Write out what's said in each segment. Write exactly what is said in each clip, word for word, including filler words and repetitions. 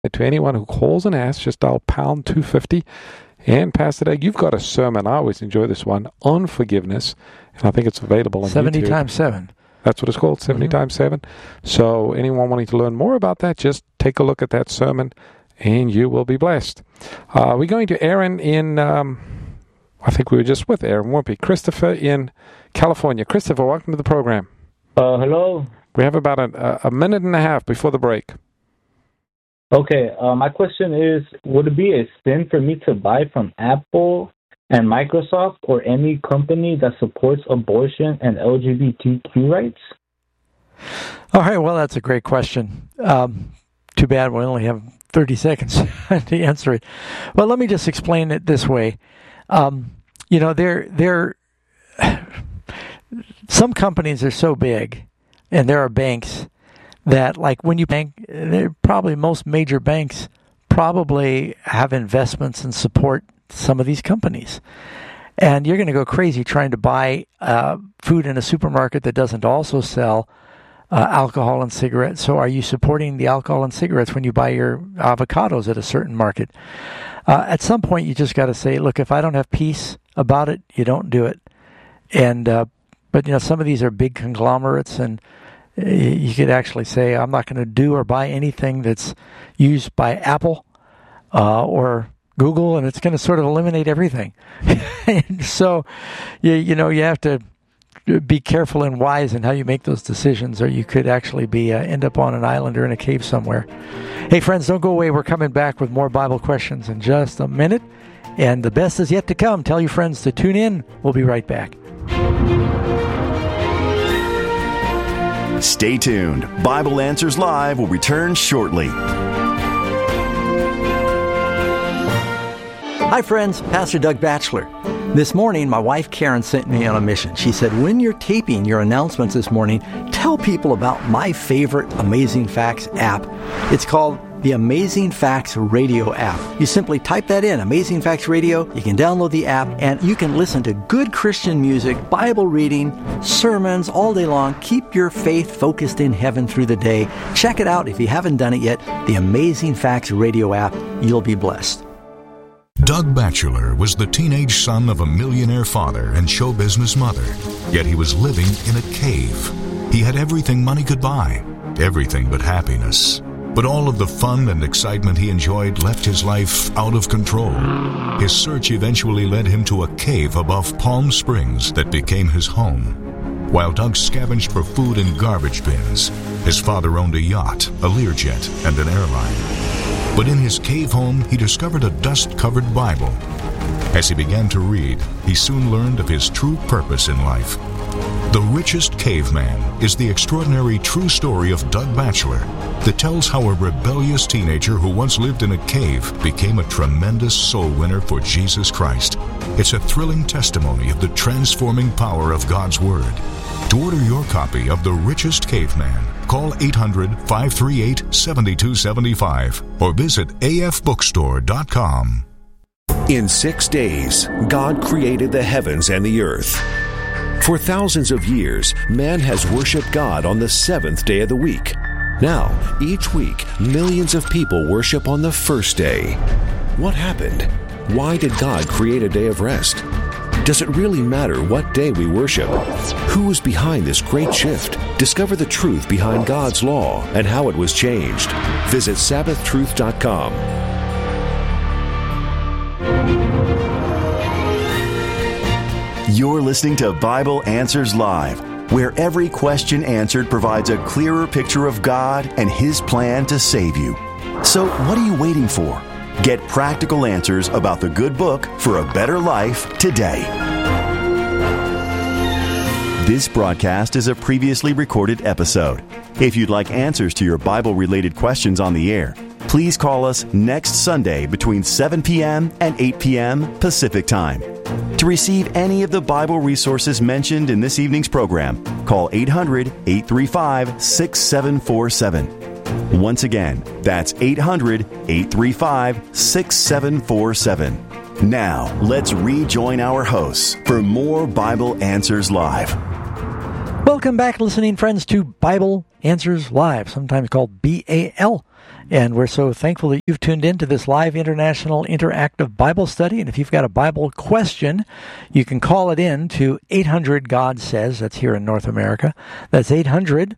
to anyone who calls and asks. Just dial pound two fifty. And Pastor Doug, you've got a sermon. I always enjoy this one on forgiveness, and I think it's available on seventy YouTube. times seven. That's what it's called, seventy mm-hmm. times seven. So anyone wanting to learn more about that, just take a look at that sermon, and you will be blessed. Uh, we're going to Aaron in, um, I think we were just with Aaron, weren't we? Christopher in California. Christopher, welcome to the program. Uh, hello. We have about a, a minute and a half before the break. Okay, uh, my question is, would it be a sin for me to buy from Apple and Microsoft or any company that supports abortion and L G B T Q rights? All right, well, that's a great question. Um, too bad we only have thirty seconds to answer it. Well, let me just explain it this way. Um, you know, they're, they're, some companies are so big, and there are banks that, like, when you bank, probably most major banks probably have investments and support some of these companies. And you're going to go crazy trying to buy uh, food in a supermarket that doesn't also sell uh, alcohol and cigarettes. So are you supporting the alcohol and cigarettes when you buy your avocados at a certain market? Uh, at some point, you just got to say, look, if I don't have peace about it, you don't do it. And uh, but, you know, some of these are big conglomerates, and you could actually say, I'm not going to do or buy anything that's used by Apple uh, or Google, and it's going to sort of eliminate everything. And so, you, you know, you have to be careful and wise in how you make those decisions, or you could actually be uh, end up on an island or in a cave somewhere. Hey, friends, don't go away. We're coming back with more Bible questions in just a minute, and the best is yet to come. Tell your friends to tune in. We'll be right back. Stay tuned. Bible Answers Live will return shortly. Hi, friends. Pastor Doug Batchelor. This morning, my wife Karen sent me on a mission. She said, when you're taping your announcements this morning, tell people about my favorite Amazing Facts app. It's called the Amazing Facts Radio app. You simply type that in, Amazing Facts Radio. You can download the app, and you can listen to good Christian music, Bible reading, sermons all day long. Keep your faith focused in heaven through the day. Check it out if you haven't done it yet. The Amazing Facts Radio app. You'll be blessed. Doug Batchelor was the teenage son of a millionaire father and show business mother, yet he was living in a cave. He had everything money could buy, everything but happiness. But all of the fun and excitement he enjoyed left his life out of control. His search eventually led him to a cave above Palm Springs that became his home. While Doug scavenged for food in garbage bins, his father owned a yacht, a Learjet, and an airline. But in his cave home, he discovered a dust-covered Bible. As he began to read, he soon learned of his true purpose in life. The Richest Caveman is the extraordinary true story of Doug Batchelor that tells how a rebellious teenager who once lived in a cave became a tremendous soul winner for Jesus Christ. It's a thrilling testimony of the transforming power of God's Word. To order your copy of The Richest Caveman, call eight hundred, five three eight, seven two seven five or visit a f bookstore dot com. In six days, God created the heavens and the earth. For thousands of years, man has worshiped God on the seventh day of the week. Now, each week, millions of people worship on the first day. What happened? Why did God create a day of rest? Does it really matter what day we worship? Who is behind this great shift? Discover the truth behind God's law and how it was changed. Visit sabbath truth dot com. You're listening to Bible Answers Live, where every question answered provides a clearer picture of God and His plan to save you. So what are you waiting for? Get practical answers about the good book for a better life today. This broadcast is a previously recorded episode. If you'd like answers to your Bible-related questions on the air, please call us next Sunday between seven p.m. and eight p.m. Pacific Time. To receive any of the Bible resources mentioned in this evening's program, call eight hundred, eight three five, six seven four seven. Once again, that's eight hundred, eight three five, six seven four seven. Now, let's rejoin our hosts for more Bible Answers Live. Welcome back, listening friends, to Bible Answers Live, sometimes called B A L. And we're so thankful that you've tuned in to this live international interactive Bible study. And if you've got a Bible question, you can call it in to eight hundred God Says. That's here in North America. That's eight hundred,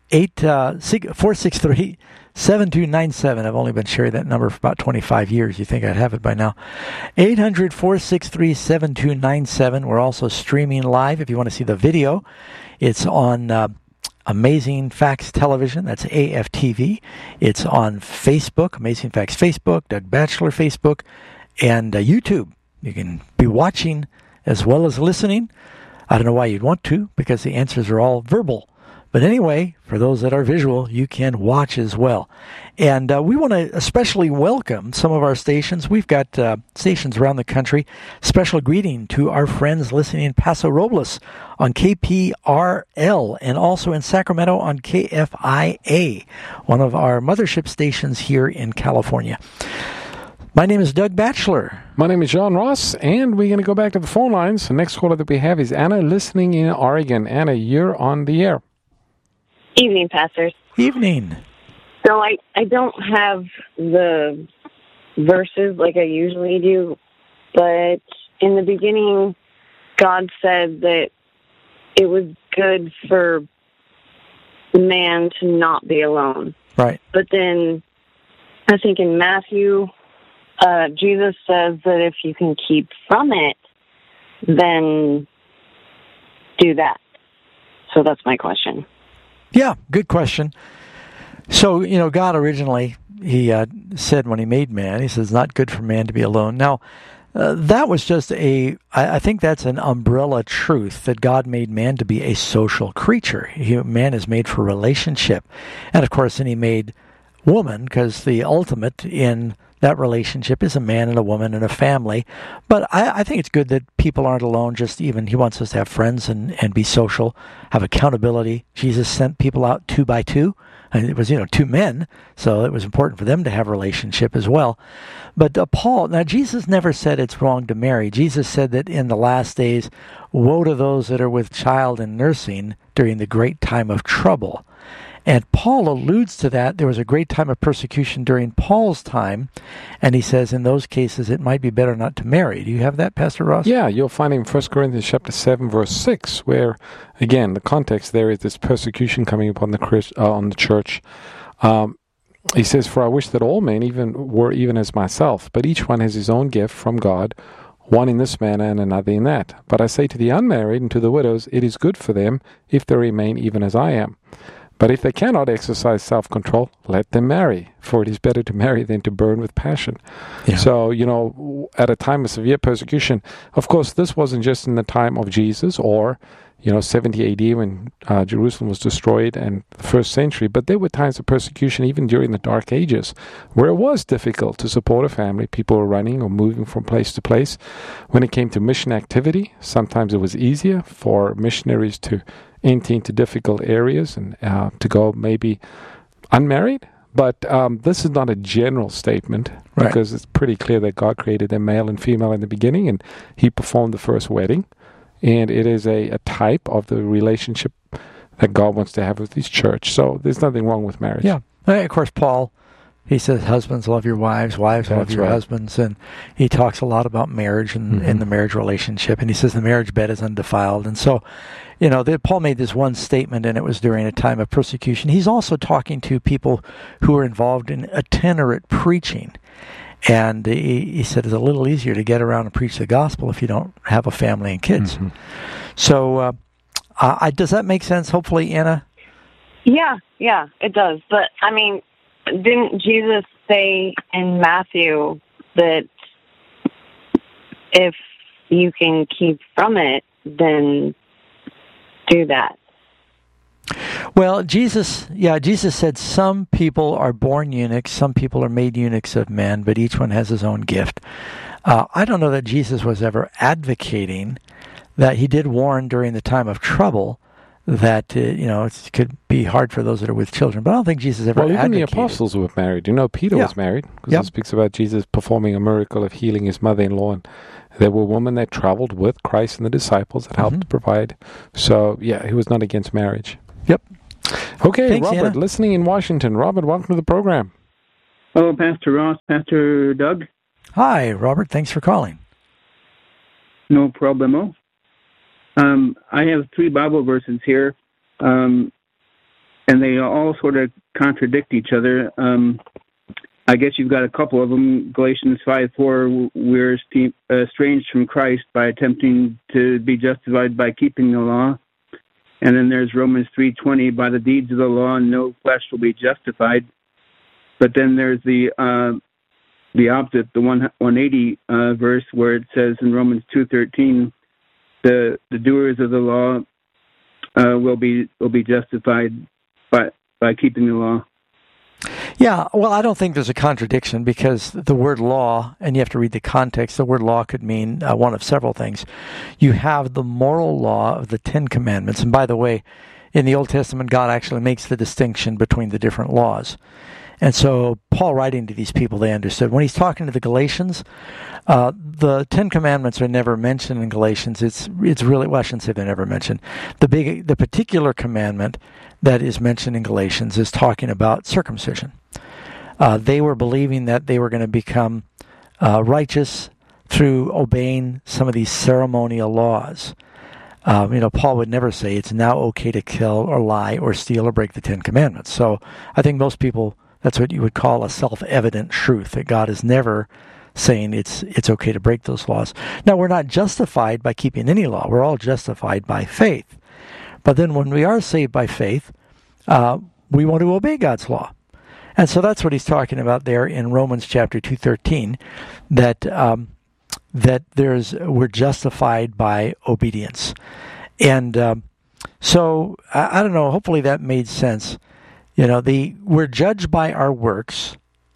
four six three, seven two nine seven. I've only been sharing that number for about twenty-five years. You think I'd have it by now. eight hundred, four six three, seven two nine seven. We're also streaming live. If you want to see the video, it's on uh, Amazing Facts Television. That's A F T V. It's on Facebook, Amazing Facts Facebook, Doug Batchelor Facebook, and uh, YouTube. You can be watching as well as listening. I don't know why you'd want to, because the answers are all verbal. But anyway, for those that are visual, you can watch as well. And uh, we want to especially welcome some of our stations. We've got uh, stations around the country. Special greeting to our friends listening in Paso Robles on K P R L and also in Sacramento on K F I A, one of our mothership stations here in California. My name is Doug Batchelor. My name is John Ross, and we're going to go back to the phone lines. The next caller that we have is Anna, listening in Oregon. Anna, you're on the air. Evening, pastors. Evening. So I, I don't have the verses like I usually do, but in the beginning, God said that it was good for man to not be alone. Right. But then I think in Matthew, uh, Jesus says that if you can keep from it, then do that. So that's my question. Yeah, good question. So, you know, God originally, he uh, said when he made man, he says, it's not good for man to be alone. Now, uh, that was just a, I, I think that's an umbrella truth, that God made man to be a social creature. He, man is made for relationship. And, of course, then he made woman, because the ultimate in that relationship is a man and a woman and a family. But I, I think it's good that people aren't alone. Just even, he wants us to have friends and, and be social, have accountability. Jesus sent people out two by two. And it was, you know, two men, so it was important for them to have a relationship as well. But uh, Paul, now Jesus never said it's wrong to marry. Jesus said that in the last days, woe to those that are with child and nursing during the great time of trouble. And Paul alludes to that. There was a great time of persecution during Paul's time, and he says in those cases it might be better not to marry. Do you have that, Pastor Ross? Yeah, you'll find in First Corinthians chapter seven, verse six, where, again, the context there is this persecution coming upon the Christ, uh, on the church. Um, he says, "For I wish that all men even were even as myself, but each one has his own gift from God, one in this manner and another in that. But I say to the unmarried and to the widows, it is good for them if they remain even as I am. But if they cannot exercise self-control, let them marry, for it is better to marry than to burn with passion." Yeah. So, you know, at a time of severe persecution, of course, this wasn't just in the time of Jesus or, you know, seventy A D when uh, Jerusalem was destroyed and the first century, but there were times of persecution even during the Dark Ages where it was difficult to support a family. People were running or moving from place to place. When it came to mission activity, sometimes it was easier for missionaries to enter into difficult areas and uh, to go maybe unmarried. But um, this is not a general statement, right, because it's pretty clear that God created them male and female in the beginning, and he performed the first wedding. And it is a, a type of the relationship that God wants to have with his church. So there's nothing wrong with marriage. Yeah. And of course, Paul, he says, husbands, love your wives, wives, That's love your right. husbands. And he talks a lot about marriage and, mm-hmm. and the marriage relationship. And he says the marriage bed is undefiled. And so, you know, the, Paul made this one statement, and it was during a time of persecution. He's also talking to people who are involved in itinerant preaching. And he, he said it's a little easier to get around and preach the gospel if you don't have a family and kids. Mm-hmm. So uh, uh, does that make sense, hopefully, Anna? Yeah, yeah, it does. But, I mean, didn't Jesus say in Matthew that if you can keep from it, then do that? Well, Jesus, yeah, Jesus said some people are born eunuchs, some people are made eunuchs of men, but each one has his own gift. Uh, I don't know that Jesus was ever advocating that. He did warn during the time of trouble that, uh, you know, it could be hard for those that are with children, but I don't think Jesus ever well, advocated. Well, even the apostles were married. You know, Peter yeah. was married, because yep. it speaks about Jesus performing a miracle of healing his mother-in-law, and there were women that traveled with Christ and the disciples that helped mm-hmm. provide. So, yeah, he was not against marriage. Yep. Okay, Thanks, Robert, Anna. listening in Washington. Robert, welcome to the program. Hello, Pastor Ross, Pastor Doug. Hi, Robert. Thanks for calling. No problemo. Um, I have three Bible verses here, um, and they all sort of contradict each other. Um, I guess you've got a couple of them. Galatians five four, we're estranged from Christ by attempting to be justified by keeping the law. And then there's Romans three twenty, by the deeds of the law, no flesh will be justified. But then there's the uh, the opposite, the one eighty uh, verse, where it says in Romans two thirteen, the the doers of the law uh, will be will be justified by by keeping the law. Yeah, well, I don't think there's a contradiction, because the word law, and you have to read the context, the word law could mean uh, one of several things. You have the moral law of the Ten Commandments, and by the way, in the Old Testament, God actually makes the distinction between the different laws. And so Paul, writing to these people, they understood. When he's talking to the Galatians, uh, the Ten Commandments are never mentioned in Galatians. It's it's really, well, I shouldn't say they're never mentioned. The big, the particular commandment that is mentioned in Galatians is talking about circumcision. Uh, they were believing that they were going to become uh, righteous through obeying some of these ceremonial laws. Um, you know, Paul would never say it's now okay to kill or lie or steal or break the Ten Commandments. So I think most people, that's what you would call a self-evident truth, that God is never saying it's it's okay to break those laws. Now, we're not justified by keeping any law. We're all justified by faith. But then when we are saved by faith, uh, we want to obey God's law. And so that's what he's talking about there in Romans chapter two thirteen, that um, that there's we're justified by obedience. And um, so I, I don't know. Hopefully that made sense. You know, the we're judged by our works,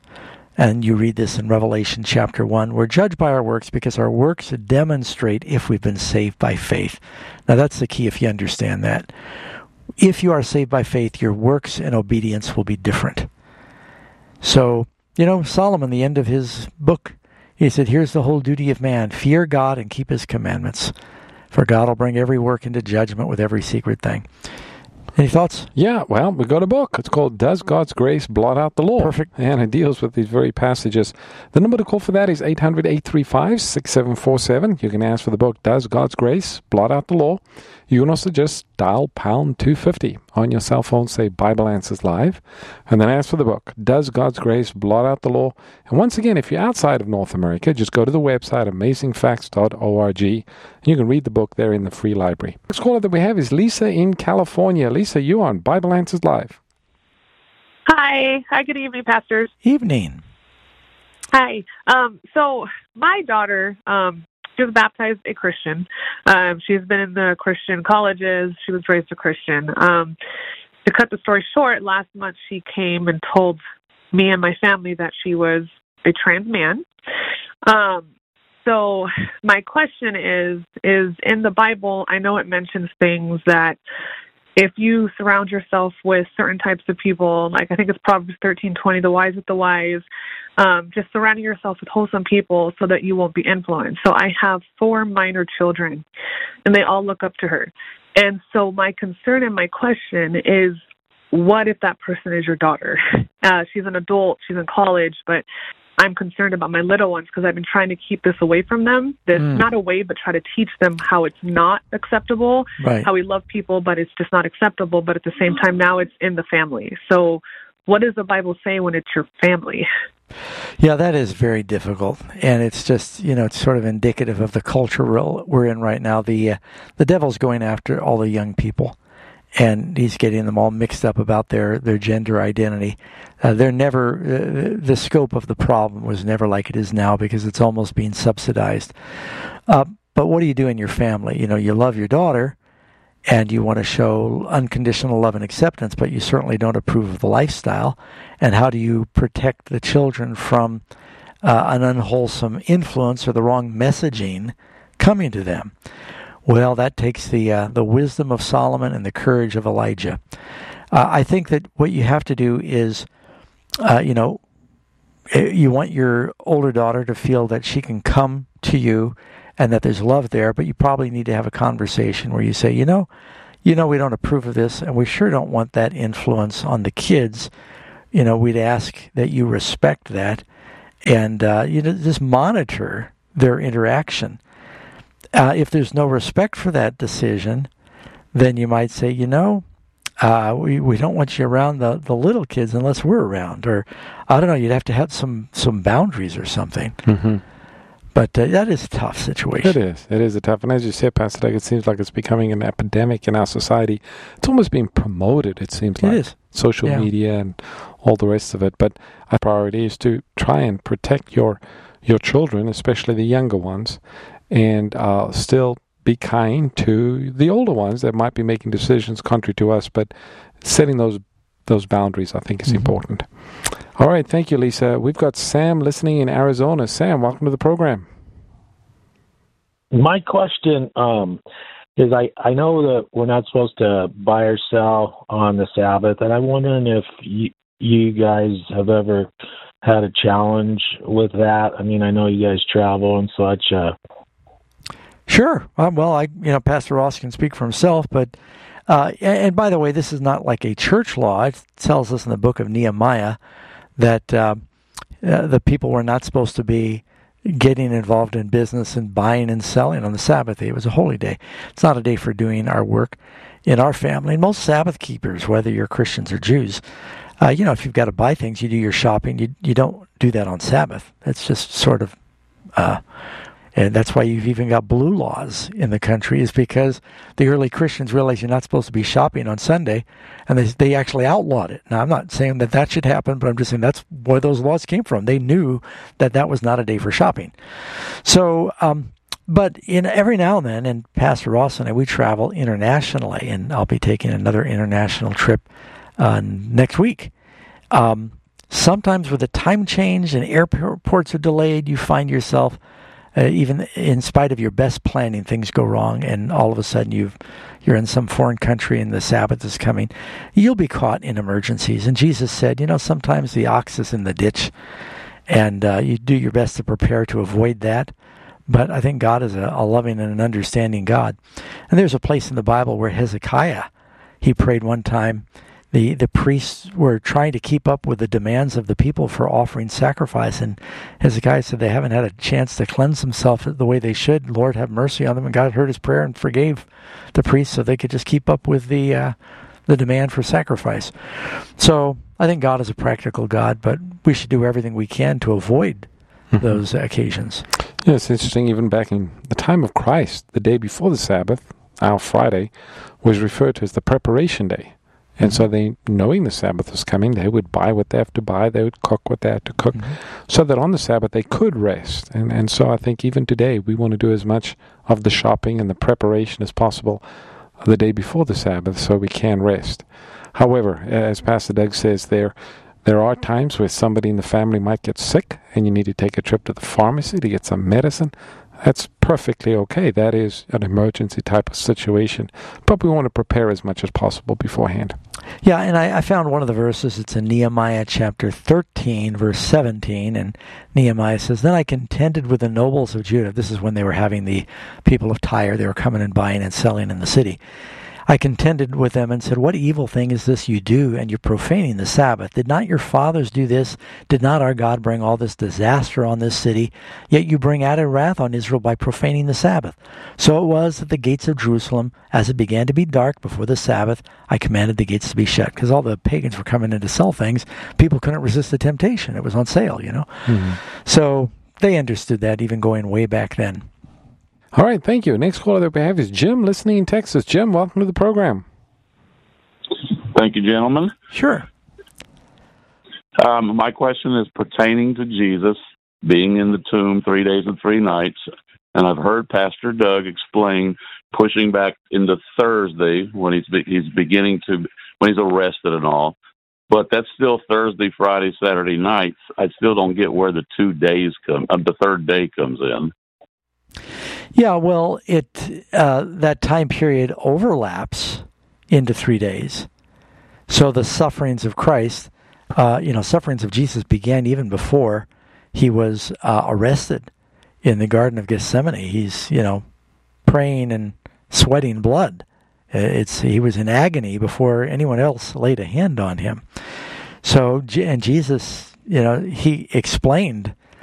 and you read this in Revelation chapter one. We're judged by our works because our works demonstrate if we've been saved by faith. Now that's the key. If you understand that, if you are saved by faith, your works and obedience will be different. So, you know, Solomon, the end of his book, he said, here's the whole duty of man. Fear God and keep his commandments. For God will bring every work into judgment with every secret thing. Any thoughts? Yeah, well, we got a book. It's called Does God's Grace Blot Out the Law? Perfect. And it deals with these very passages. The number to call for that is eight hundred, eight three five, six seven four seven. You can ask for the book, Does God's Grace Blot Out the Law? You can also just dial pound two fifty on your cell phone, say Bible Answers Live, and then ask for the book, Does God's Grace Blot Out the Law? And once again, if you're outside of North America, just go to the website, amazing facts dot org, and you can read the book there in the free library. Next caller that we have is Lisa in California. Lisa, you on Bible Answers Live. Hi. Hi, good evening, pastors. Evening. Hi. Um, so my daughter, um, she was baptized a Christian. Um, she's been in the Christian colleges. She was raised a Christian. Um, to cut the story short, last month she came and told me and my family that she was a trans man. Um, so my question is, is in the Bible, I know it mentions things that if you surround yourself with certain types of people, like I think it's Proverbs thirteen twenty, the wise with the wise, um, just surrounding yourself with wholesome people so that you won't be influenced. So I have four minor children, and they all look up to her. And so my concern and my question is, what if that person is your daughter? Uh, she's an adult, she's in college, but I'm concerned about my little ones because I've been trying to keep this away from them. This mm. not away, but try to teach them how it's not acceptable, right. how we love people, but it's just not acceptable. But at the same time, now it's in the family. So what does the Bible say when it's your family? Yeah, that is very difficult. And it's just, you know, it's sort of indicative of the culture we're in right now. The, uh, the devil's going after all the young people. And he's getting them all mixed up about their, their gender identity. Uh, they're never, uh, the scope of the problem was never like it is now because it's almost being subsidized. Uh, but what do you do in your family? You know, you love your daughter and you want to show unconditional love and acceptance, but you certainly don't approve of the lifestyle. And how do you protect the children from uh, an unwholesome influence or the wrong messaging coming to them? Well, that takes the uh, the wisdom of Solomon and the courage of Elijah. Uh, I think that what you have to do is, uh, you know, you want your older daughter to feel that she can come to you and that there's love there, but you probably need to have a conversation where you say, you know, you know, we don't approve of this, and we sure don't want that influence on the kids. you know, we'd ask that you respect that and uh, you know, just monitor their interaction. Uh, if there's no respect for that decision, then you might say, you know, uh, we, we don't want you around the, the little kids unless we're around. Or, I don't know, you'd have to have some, some boundaries or something. Mm-hmm. But uh, that is a tough situation. It is. It is a tough. And as you said, Pastor Doug, it seems like it's becoming an epidemic in our society. It's almost being promoted, it seems like. It is. Social yeah. media and all the rest of it. But our priority is to try and protect your your children, especially the younger ones, and uh, still be kind to the older ones that might be making decisions contrary to us. But setting those those boundaries, I think, is mm-hmm. important. All right. Thank you, Lisa. We've got Sam listening in Arizona. Sam, welcome to the program. My question um, is I, I know that we're not supposed to buy or sell on the Sabbath, and I'm wondering if you, you guys have ever had a challenge with that. I mean, I know you guys travel and such. Uh, Sure. Um, well, I, you know, Pastor Ross can speak for himself, but, uh, and, and by the way, this is not like a church law. It tells us in the book of Nehemiah that uh, uh, the people were not supposed to be getting involved in business and buying and selling on the Sabbath day. It was a holy day. It's not a day for doing our work in our family. And most Sabbath keepers, whether you're Christians or Jews, uh, you know, if you've got to buy things, you do your shopping. You you don't do that on Sabbath. That's just sort of... Uh, And that's why you've even got blue laws in the country, is because the early Christians realized you're not supposed to be shopping on Sunday, and they they actually outlawed it. Now, I'm not saying that that should happen, but I'm just saying that's where those laws came from. They knew that that was not a day for shopping. So, um, but in every now and then, and Pastor Ross and I, we travel internationally, and I'll be taking another international trip uh, next week. Um, sometimes with a time change and airports are delayed, you find yourself... Uh, even in spite of your best planning, things go wrong, and all of a sudden you've, you're in some foreign country and the Sabbath is coming. You'll be caught in emergencies. And Jesus said, you know, sometimes the ox is in the ditch, and uh, you do your best to prepare to avoid that. But I think God is a, a loving and an understanding God. And there's a place in the Bible where Hezekiah, he prayed one time. The, the priests were trying to keep up with the demands of the people for offering sacrifice. And Hezekiah said they haven't had a chance to cleanse themselves the way they should. Lord, have mercy on them. And God heard his prayer and forgave the priests so they could just keep up with the uh, the demand for sacrifice. So I think God is a practical God, but we should do everything we can to avoid mm-hmm. those occasions. Yeah, it's interesting. Even back in the time of Christ, the day before the Sabbath, our Friday, was referred to as the preparation day. And so they, knowing the Sabbath was coming, they would buy what they have to buy, they would cook what they had to cook, mm-hmm. so that on the Sabbath they could rest. And and so I think even today we want to do as much of the shopping and the preparation as possible the day before the Sabbath so we can rest. However, as Pastor Doug says there, there are times where somebody in the family might get sick and you need to take a trip to the pharmacy to get some medicine. That's perfectly okay. That is an emergency type of situation. But we want to prepare as much as possible beforehand. Yeah, and I, I found one of the verses. It's in Nehemiah chapter thirteen, verse seventeen. And Nehemiah says, Then I contended with the nobles of Judah. This is when they were having the people of Tyre. They were coming and buying and selling in the city. I contended with them and said, What evil thing is this you do, and you're profaning the Sabbath? Did not your fathers do this? Did not our God bring all this disaster on this city? Yet you bring added wrath on Israel by profaning the Sabbath. So it was at the gates of Jerusalem, as it began to be dark before the Sabbath, I commanded the gates to be shut. Because all the pagans were coming in to sell things. People couldn't resist the temptation. It was on sale, you know. Mm-hmm. So they understood that even going way back then. All right, thank you. Next caller that we have is Jim, listening in Texas. Jim, welcome to the program. Thank you, gentlemen. Sure. Um, my question is pertaining to Jesus being in the tomb three days and three nights, and I've heard Pastor Doug explain pushing back into Thursday when he's be- he's beginning to when he's arrested and all. But that's still Thursday, Friday, Saturday nights. I still don't get where the two days come. Uh, the third day comes in. Yeah, well, it uh, that time period overlaps into three days. So the sufferings of Christ, uh, you know, sufferings of Jesus began even before he was uh, arrested in the Garden of Gethsemane. He's, you know, praying and sweating blood. It's he was in agony before anyone else laid a hand on him. So, and Jesus, you know, he explained